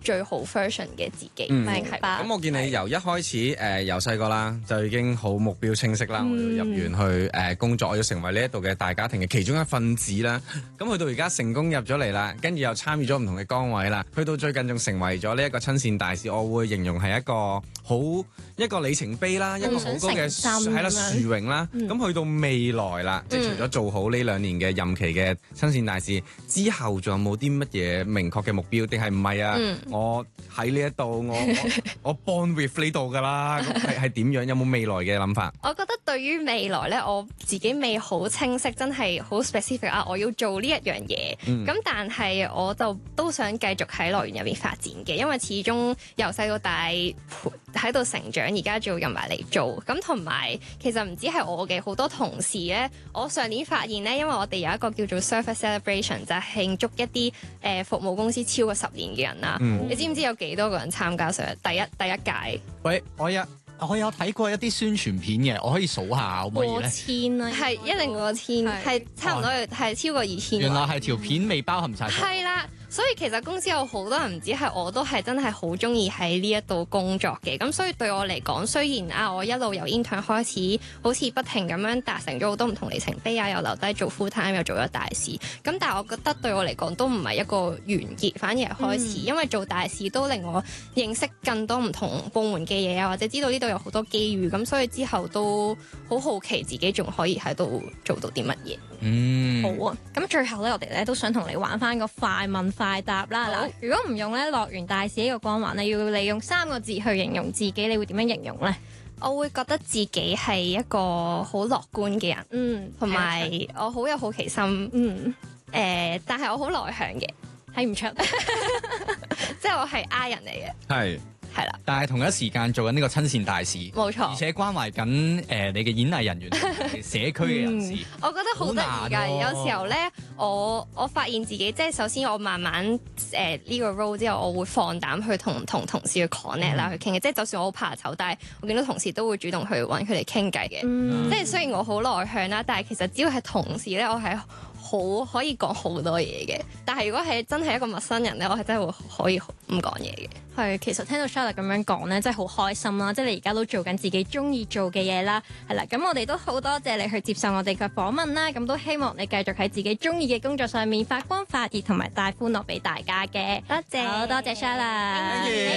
最好 version 嘅自己。 明白。 咁我見你由一開始由細個啦，就已經好目標清晰啦。我要入園去工作，我要成為呢一度嘅大家庭嘅其中一份子啦。咁去到而家成功入咗嚟啦，跟住又參與咗唔同嘅崗位啦，去到最近仲成為咗呢一個親善大使，我會形容係一個里程碑啦，一個好高嘅係啦殊榮啦。咁去到未來啦，即係除咗做好呢2年嘅任期嘅親善大使之後，仲有冇啲乜嘢明確嘅目標？定係唔係啊？我喺呢一度，我 born with 呢度㗎啦，係點樣？有冇未來嘅諗法？ 我覺得對於未來咧，我自己未好清晰，真係好 specific 啊！我要做呢一樣嘢，咁但係我就都想繼續喺樂園入邊發展嘅，因為始終由細到大喺度成長，而家做入埋嚟做，咁同埋其實唔止係我嘅，好多同事咧，我上年發現咧，因為我哋有一個叫做 Service Celebration， 就係慶祝一啲服務公司超過10年嘅人啦。你知唔知有幾多個人參加上第一屆？ 喂，我有睇過一啲宣傳片嘅，我可以數下可唔可以咧？ 過千啦，係一定過千，係差唔多係超過2000。 原來係條片未包含晒。 係啦。所以其實公司有好多人唔止係我，都係真係好中意喺呢一度工作嘅。咁所以對我嚟講，雖然我一路由 intern 開始，好似不停咁樣達成咗好多唔同里程碑啊，又留低做 full time，又做咗大使。咁但係我覺得對我嚟講都唔係一個完結，反而係開始。因為做大使都令我認識更多唔同部門嘅嘢啊，或者知道呢度有好多機遇。咁所以之後都好好奇自己仲可以喺度做到啲乜嘢。 好啊。咁最後咧，我哋咧都想同你玩翻個快問快答啦。嗱，如果唔用咧樂園大使呢個光環，你要利用3個字去形容自己，你會點樣形容咧？ 我會覺得自己係一個好樂觀嘅人，同埋我好有好奇心，但係我好內向嘅， 睇唔出， 即係我係 I 人嚟嘅。係啦， 但係同一時間做緊呢個親善大使， 冇錯， 而且關懷緊你嘅演藝人員、社區嘅人士。 我覺得好得意㗎。有時候咧，我發現自己即係首先我慢慢呢個 role 之後，我會放膽去同同事去 connect 啦，去傾嘅。即係就算我好怕醜，但係我見到同事都會主動去揾佢哋傾偈嘅。即係雖然我好內向啦，但係其實只要係同事咧，我係好可以講好多嘢嘅。但係如果係真係一個陌生人咧，我係真係會可以唔講嘢嘅。 係，其實聽到 Charlotte 咁樣講咧，真係好開心啦！即係你而家都做緊自己中意做嘅嘢啦，係啦。咁我哋都好多謝你去接受我哋嘅訪問啦。咁都希望你繼續喺自己中意嘅工作上面發光發熱，同埋帶歡樂俾大家嘅。多謝，好多謝 Charlotte。